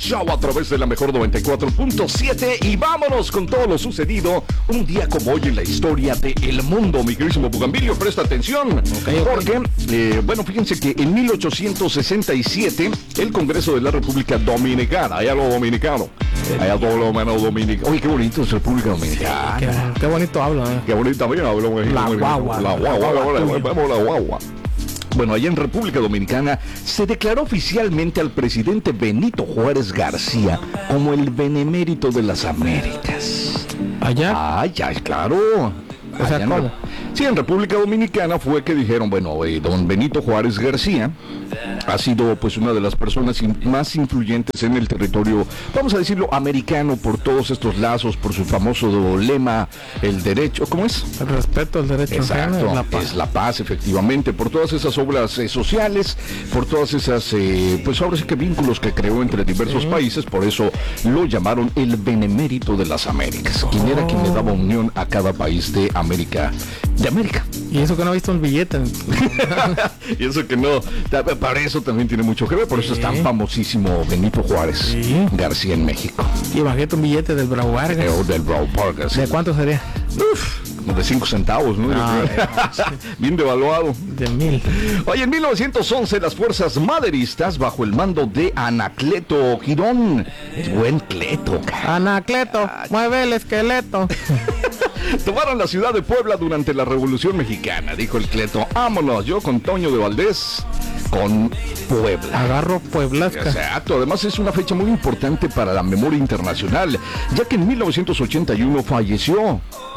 Show a través de la mejor 94.7 y vámonos con todo lo sucedido un día como hoy en la historia del mundo, mi querísimo Bugambilio. Presta atención, porque, bueno, fíjense que en 1867 el Congreso de la República Dominicana, allá lo dominicano, allá todo lo menos dominicano. Oye, qué bonito es República Dominicana. Qué bonito hablo, Qué bonito también hablo. La guagua. La guagua. Bueno, allá en República Dominicana se declaró oficialmente al presidente Benito Juárez García como el benemérito de las Américas. ¿Allá? Ya, claro. O sea, ¿cómo? Sí, en República Dominicana fue que dijeron, bueno, don Benito Juárez García ha sido pues una de las personas más influyentes en el territorio, vamos a decirlo, americano, por todos estos lazos, por su famoso lema, el derecho, ¿cómo es? El respeto al derecho. Exacto, la paz. es la paz, efectivamente, por todas esas obras sociales, por todas esas, pues ahora sí que vínculos que creó entre diversos países, por eso lo llamaron el benemérito de las Américas, quien era quien le daba unión a cada país de América. Y eso que no ha visto un billete. Y eso que no, para eso también tiene mucho que ver, por eso es tan famosísimo Benito Juárez García en México. Y imagínate un billete del Bravo Vargas. Del Bravo Vargas. ¿De cuánto sería? Como de 5 centavos, ¿no? Bien devaluado. De 1000. Oye, en 1911 las fuerzas maderistas, bajo el mando de Anacleto Girón, es buen Cleto, Anacleto, mueve el esqueleto. Tomaron la ciudad de Puebla durante la Revolución Mexicana, dijo el Cleto. Vámonos, yo con Toño de Valdés, con Puebla. Agarro Pueblasca. Exacto, además es una fecha muy importante para la memoria internacional, ya que en 1981 falleció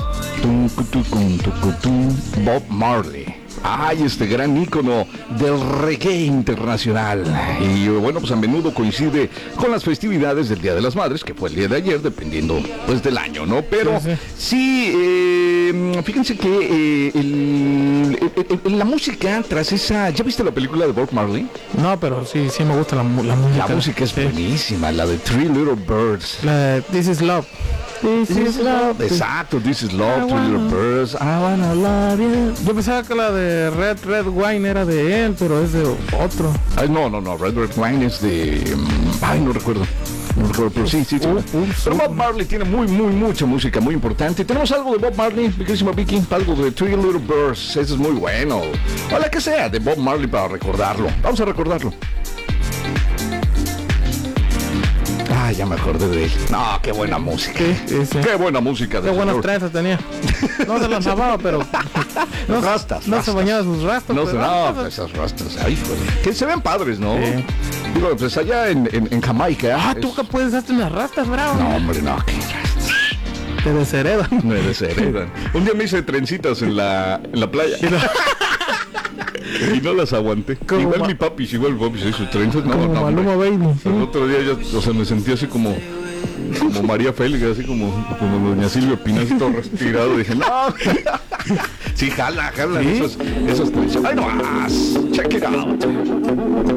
Bob Marley. Ay, este gran ícono del reggae internacional. Y bueno, pues a menudo coincide con las festividades del Día de las Madres, que fue el día de ayer, dependiendo pues del año, ¿no? Pero sí, fíjense que la música tras esa... ¿Ya viste la película de Bob Marley? No, pero sí me gusta la música. La música es buenísima, la de Three Little Birds. La de This Is Love. This is love. Exacto, This is Love, Three Little Birds. I wanna love you. Yo pensaba que la de Red Wine era de él, pero es de otro. Ay, no, Red Wine es de... ay, no recuerdo, pero sí. Pero Bob Marley tiene mucha música muy importante. Tenemos algo de Bob Marley, mi querísima Vicky, algo de Three Little Birds, eso es muy bueno. O la que sea, de Bob Marley para recordarlo. Vamos a recordarlo. Ah, ya me acordé de él. No, qué buena música. Qué buena música. Qué buenas trenzas tenía. No se las lavaba, pero... No se bañaba sus rastros. No, esas rastros. Ay, que se ven padres, ¿no? Sí. Digo, pues allá en Jamaica. Ah, tú que puedes hacerte unas rastas, bravo. No, hombre, no, qué rastas. Te desheredan. Me desheredan. Un día me hice trencitas en la playa. Y no las aguanté. Igual mi papi se hizo trenzas. No, Maluma Baby. El otro día ya, o sea, me sentí así como María Félix, así como doña Silvia Pinal, todo respirado. Dije, no. Sí, jala, ¿Sí? esos trenzas. Ay, no más. Check it out.